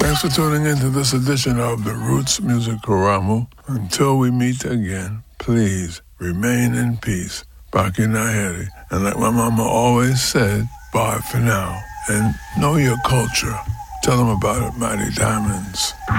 Thanks for tuning in to this edition of the Roots Music Karamu. Until we meet again, please remain in peace. Baki Naheri. And like my mama always said, bye for now. And know your culture. Tell them about it, Mighty Diamonds.